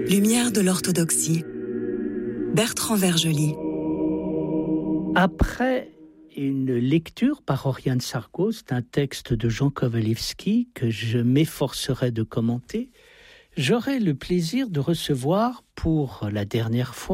Lumière de l'orthodoxie. Bertrand Vergely. Après une lecture par Oriane Sargos d'un texte de Jean Kowalewski que je m'efforcerai de commenter, j'aurai le plaisir de recevoir pour la dernière fois